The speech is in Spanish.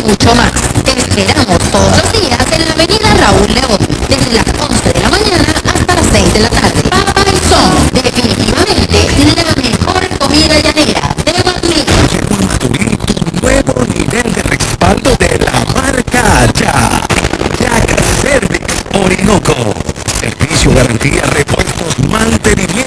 mucho más. Te esperamos todos los días en la avenida Raúl León, desde las 11 de la mañana hasta las 6 de la tarde. Papa y Son, definitivamente la mejor comida llanera de Maturín. Llegó a Maturín tu nuevo nivel de respaldo de la marca Jack Service Orinoco. Servicio, garantía, repuestos, mantenimiento